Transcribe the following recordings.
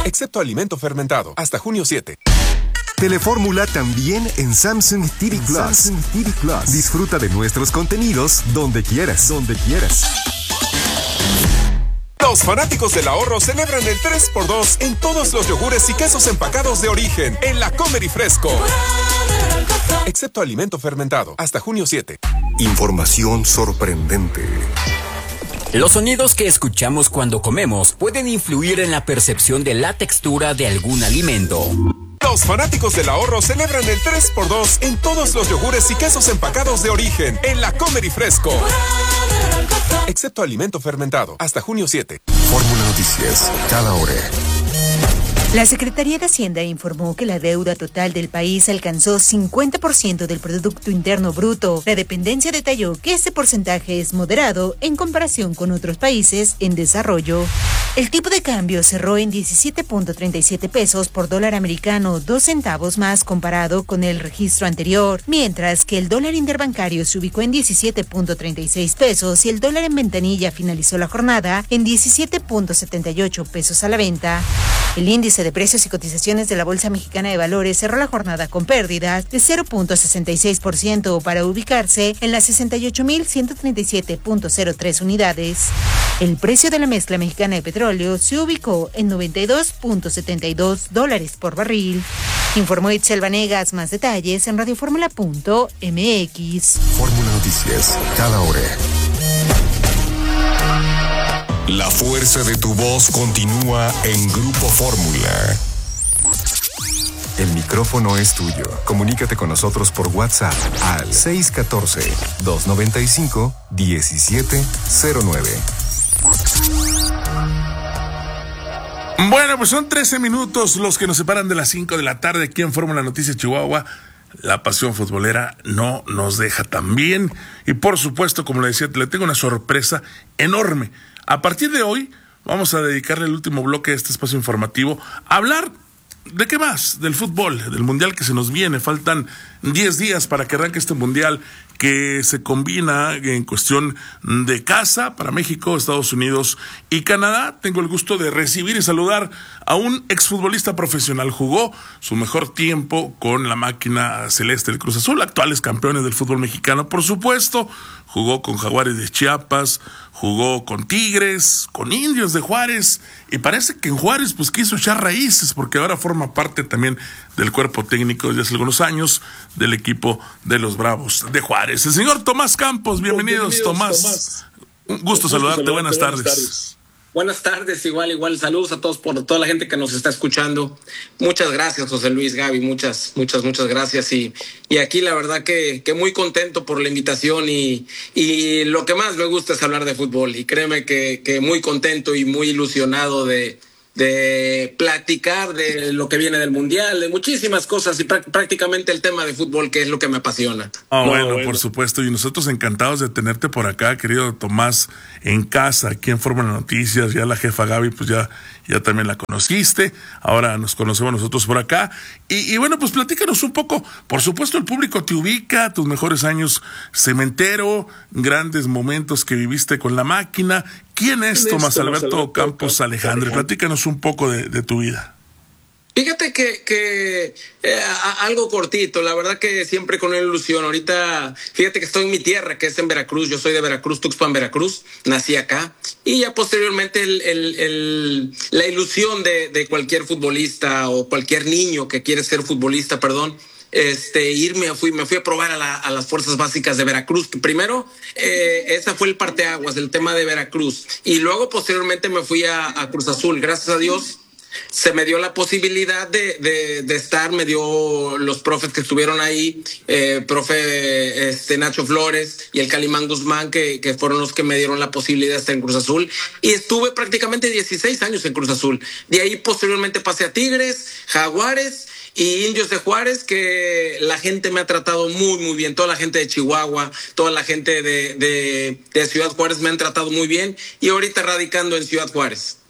excepto alimento fermentado, hasta junio 7. Telefórmula también en Samsung TV Plus. Samsung TV Plus. Disfruta de nuestros contenidos donde quieras. Los fanáticos del ahorro celebran el 3x2 en todos los yogures y quesos empacados de origen en la Comer y Fresco. Excepto alimento fermentado, hasta junio 7. Información sorprendente. Los sonidos que escuchamos cuando comemos pueden influir en la percepción de la textura de algún alimento. Los fanáticos del ahorro celebran el 3x2 en todos los yogures y quesos empacados de origen en la Comer y Fresco. Excepto alimento fermentado, hasta junio 7. Fórmula Noticias, cada hora. La Secretaría de Hacienda informó que la deuda total del país alcanzó 50% del Producto Interno Bruto. La dependencia detalló que este porcentaje es moderado en comparación con otros países en desarrollo. El tipo de cambio cerró en 17.37 pesos por dólar americano, 2 centavos más comparado con el registro anterior, mientras que el dólar interbancario se ubicó en 17.36 pesos y el dólar en ventanilla finalizó la jornada en 17.78 pesos a la venta. El índice de precios y cotizaciones de la Bolsa Mexicana de Valores cerró la jornada con pérdidas de 0.66% para ubicarse en las 68.137.03 unidades. El precio de la mezcla mexicana de petróleo se ubicó en $92.72 por barril. Informó Itzel Vanegas. Más detalles en radioformula.mx. Fórmula Noticias, cada hora. La fuerza de tu voz continúa en Grupo Fórmula. El micrófono es tuyo. Comunícate con nosotros por WhatsApp al 614-295-1709. Bueno, pues son 13 minutos los que nos separan de las 5 de la tarde aquí en Fórmula Noticias Chihuahua. La pasión futbolera no nos deja tan bien. Y por supuesto, como le decía, le tengo una sorpresa enorme. A partir de hoy vamos a dedicarle el último bloque de este espacio informativo a hablar de qué más, del fútbol, del mundial que se nos viene. Faltan 10 días para que arranque este mundial que se combina en cuestión de casa para México, Estados Unidos y Canadá. Tengo el gusto de recibir y saludar a un exfutbolista profesional. Jugó su mejor tiempo con la máquina celeste del Cruz Azul, actuales campeones del fútbol mexicano, por supuesto. Jugó con Jaguares de Chiapas, jugó con Tigres, con Indios de Juárez, y parece que en Juárez pues quiso echar raíces, porque ahora forma parte también del cuerpo técnico desde hace algunos años del equipo de los Bravos de Juárez. El señor Tomás Campos, bienvenidos Tomás. Un gusto saludarte, buenas tardes. Buenas tardes, igual, saludos a todos, por toda la gente que nos está escuchando. Muchas gracias, José Luis, Gaby, muchas gracias. Y aquí la verdad que muy contento por la invitación y lo que más me gusta es hablar de fútbol. Y créeme que muy contento y muy ilusionado de platicar de lo que viene del Mundial, de muchísimas cosas y prácticamente el tema de fútbol, que es lo que me apasiona. Bueno, por supuesto, y nosotros encantados de tenerte por acá, querido Tomás, en casa, aquí en Fórmula Noticias. Ya la jefa Gaby, pues ya también la conociste, ahora nos conocemos nosotros por acá, y bueno, pues platícanos un poco. Por supuesto, el público te ubica, tus mejores años cementero, grandes momentos que viviste con la máquina. ¿Quién es Tomás Alberto Campos Alejandre? Platícanos un poco de tu vida. Fíjate que algo cortito, la verdad que siempre con una ilusión. Ahorita, fíjate que estoy en mi tierra, que es en Veracruz. Yo soy de Veracruz, Tuxpan, Veracruz. Nací acá. Y ya posteriormente la ilusión de cualquier futbolista o cualquier niño que quiere ser futbolista, me fui a probar a las fuerzas básicas de Veracruz. Primero, esa fue el parteaguas del tema de Veracruz. Y luego, posteriormente, me fui a Cruz Azul. Gracias a Dios, se me dio la posibilidad de estar, me dio los profes que estuvieron ahí, profe Nacho Flores y el Calimán Guzmán, que fueron los que me dieron la posibilidad de estar en Cruz Azul, y estuve prácticamente 16 años en Cruz Azul. De ahí posteriormente pasé a Tigres, Jaguares y Indios de Juárez, que la gente me ha tratado muy, muy bien. Toda la gente de Chihuahua, toda la gente de Ciudad Juárez me han tratado muy bien, y ahorita radicando en Ciudad Juárez.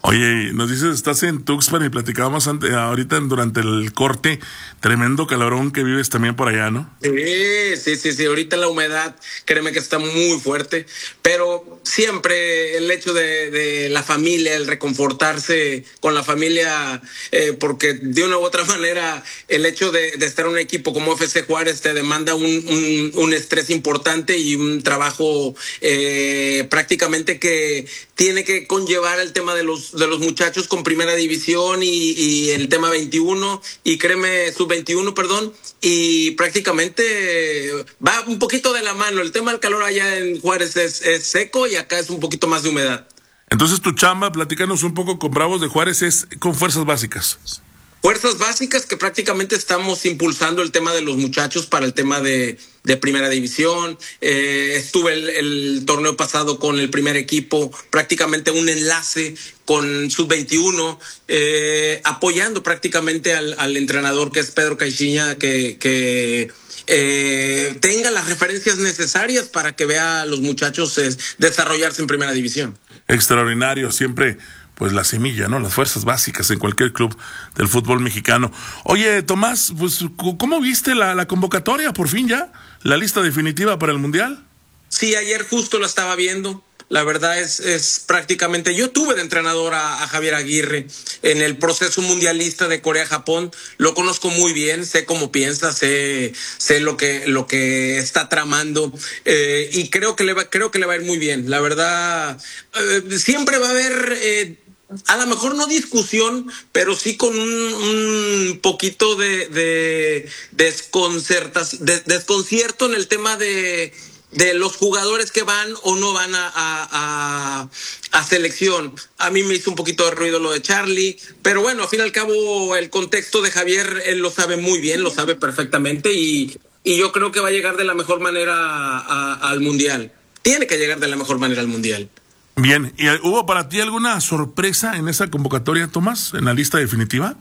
Oye, nos dices, estás en Tuxpan y platicábamos ahorita durante el corte, tremendo calorón que vives también por allá, ¿no? Sí, ahorita la humedad, créeme que está muy fuerte, pero siempre el hecho de la familia, el reconfortarse con la familia, porque de una u otra manera el hecho de estar en un equipo como FC Juárez te demanda un estrés importante y un trabajo prácticamente que tiene que conllevar el tema de los muchachos con primera división y el tema 21 y créeme, sub-21, perdón, y prácticamente va un poquito de la mano. El tema del calor allá en Juárez es seco y acá es un poquito más de humedad. Entonces tu chamba, platícanos un poco con Bravos de Juárez, es con fuerzas básicas. Fuerzas básicas que prácticamente estamos impulsando el tema de los muchachos para el tema de primera división. Estuve el torneo pasado con el primer equipo, prácticamente un enlace con sub-21, apoyando prácticamente al entrenador que es Pedro Caixinha, que tenga las referencias necesarias para que vea a los muchachos desarrollarse en primera división. Extraordinario, siempre pues la semilla, ¿no? Las fuerzas básicas en cualquier club del fútbol mexicano. Oye, Tomás, pues ¿cómo viste la convocatoria? Por fin ya, la lista definitiva para el Mundial. Sí, ayer justo la estaba viendo. La verdad es prácticamente, yo tuve de entrenador a Javier Aguirre en el proceso mundialista de Corea-Japón, lo conozco muy bien, sé cómo piensa, sé lo que está tramando, y creo que le va a ir muy bien. La verdad, siempre va a haber a lo mejor no discusión, pero sí con un poquito de desconcierto en el tema de los jugadores que van o no van a selección. A mí me hizo un poquito de ruido lo de Charlie, pero bueno, al fin y al cabo el contexto de Javier, él lo sabe muy bien, lo sabe perfectamente y yo creo que va a llegar de la mejor manera al Mundial. Tiene que llegar de la mejor manera al Mundial. Bien, ¿y hubo para ti alguna sorpresa en esa convocatoria, Tomás, en la lista definitiva?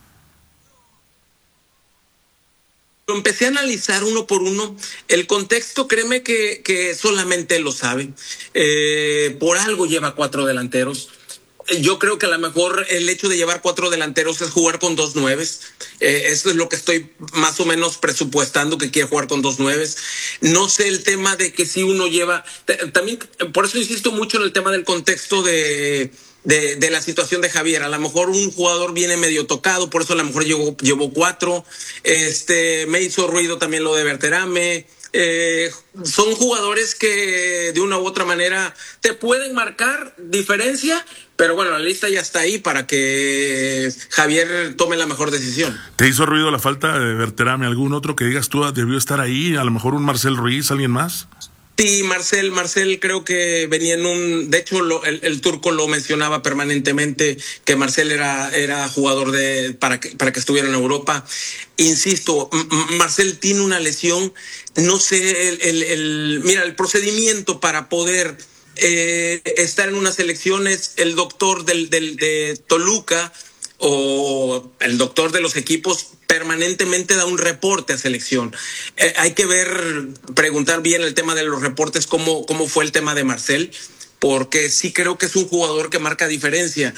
Lo empecé a analizar uno por uno. El contexto, créeme que solamente él lo sabe. Por algo lleva 4 delanteros. Yo creo que a lo mejor el hecho de llevar 4 delanteros es jugar con 2 nueves. Eso es lo que estoy más o menos presupuestando, que quiere jugar con 2 nueves. No sé el tema de que si uno lleva... También, por eso insisto mucho en el tema del contexto de la situación de Javier. A lo mejor un jugador viene medio tocado, por eso a lo mejor llevó 4. Me hizo ruido también lo de Berterame. Son jugadores que de una u otra manera te pueden marcar diferencia, pero bueno, la lista ya está ahí para que Javier tome la mejor decisión. ¿Te hizo ruido la falta de Berterame? ¿Algún otro que digas tú debió estar ahí? A lo mejor un Marcel Ruiz, ¿alguien más? Sí, Marcel creo que venía en de hecho el turco lo mencionaba permanentemente, que Marcel era jugador para que estuviera en Europa. Insisto, Marcel tiene una lesión, no sé, mira, el procedimiento para poder estar en unas elecciones, el doctor de Toluca o el doctor de los equipos permanentemente da un reporte a selección. Hay que preguntar bien el tema de los reportes, cómo fue el tema de Marcel, porque sí creo que es un jugador que marca diferencia.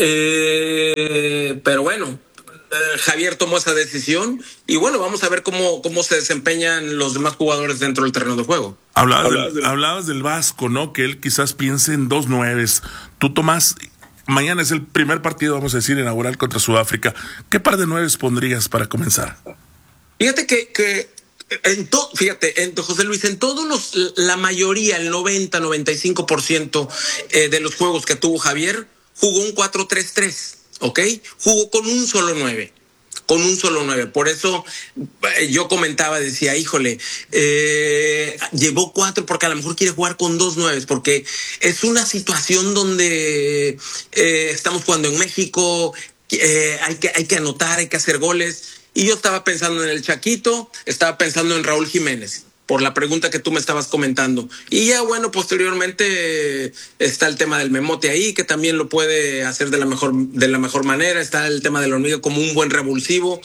Pero bueno, Javier tomó esa decisión y bueno, vamos a ver cómo se desempeñan los demás jugadores dentro del terreno de juego. Hablabas del Vasco, ¿no? Que él quizás piense en 2 nueves. Tú, Tomás, mañana es el primer partido, vamos a decir, inaugural contra Sudáfrica. ¿Qué par de 9 pondrías para comenzar? Fíjate que José Luis, en todos la mayoría, el 90-95% de los juegos que tuvo Javier, jugó un 4-3-3, ¿ok? Jugó con un solo 9. Por eso yo comentaba, decía, híjole, llevó 4 porque a lo mejor quiere jugar con 2 nueves, porque es una situación donde estamos jugando en México, hay que anotar, hay que hacer goles. Y yo estaba pensando en el Chaquito, estaba pensando en Raúl Jiménez, por la pregunta que tú me estabas comentando. Y ya, bueno, posteriormente está el tema del Memote ahí, que también lo puede hacer de la mejor manera. Está el tema de la Hormiga como un buen revulsivo.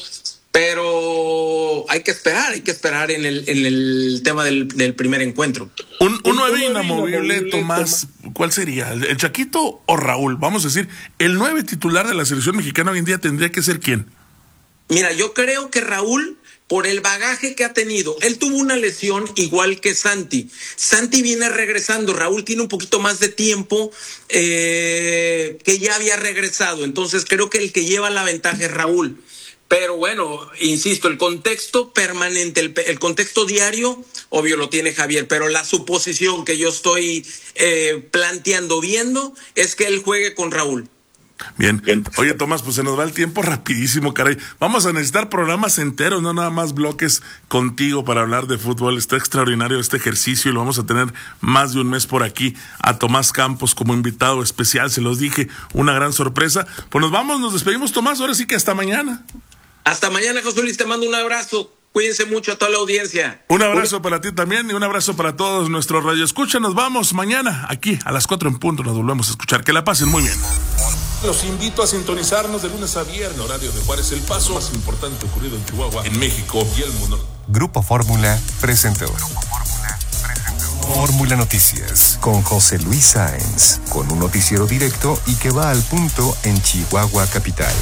pero hay que esperar en el tema del primer encuentro. Un 9 inamovible, Tomás, ¿cuál sería? ¿El Chaquito o Raúl? Vamos a decir, el 9 titular de la selección mexicana hoy en día tendría que ser ¿quién? Mira, yo creo que Raúl, por el bagaje que ha tenido, él tuvo una lesión igual que Santi. Santi viene regresando, Raúl tiene un poquito más de tiempo que ya había regresado, entonces creo que el que lleva la ventaja es Raúl. Pero bueno, insisto, el contexto permanente, el contexto diario, obvio lo tiene Javier, pero la suposición que yo estoy viendo, es que él juegue con Raúl. Bien. Oye, Tomás, pues se nos va el tiempo rapidísimo, caray. Vamos a necesitar programas enteros, no nada más bloques contigo para hablar de fútbol. Está extraordinario este ejercicio y lo vamos a tener más de un mes por aquí a Tomás Campos como invitado especial. Se los dije, una gran sorpresa. Pues nos despedimos, Tomás. Ahora sí que hasta mañana. Hasta mañana, José Luis, te mando un abrazo. Cuídense mucho a toda la audiencia. Un abrazo para ti también y un abrazo para todos nuestros radioescuchas. Nos vamos mañana aquí a las 4 en punto. Nos volvemos a escuchar. Que la pasen muy bien. Los invito a sintonizarnos de lunes a viernes, horario de Juárez, El Paso, más importante ocurrido en Chihuahua, en México y el mundo. Grupo Fórmula presentó Fórmula Noticias con José Luis Sáenz, con un noticiero directo y que va al punto en Chihuahua capital.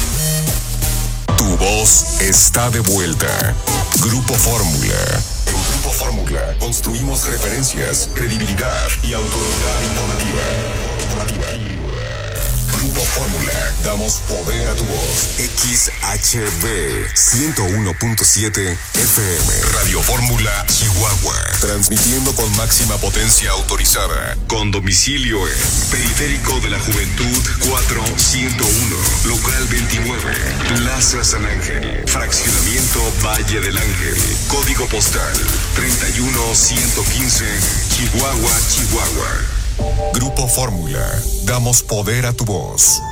Tu voz está de vuelta. Grupo Fórmula. En Grupo Fórmula construimos referencias, credibilidad y autoridad informativa. Grupo Fórmula, damos poder a tu voz. XHB 101.7 FM. Radio Fórmula Chihuahua. Transmitiendo con máxima potencia autorizada. Con domicilio en Periférico de la Juventud 4101. Local 29. Plaza San Ángel. Fraccionamiento Valle del Ángel. Código postal 31115. Chihuahua, Chihuahua. Grupo Fórmula. Damos poder a tu voz.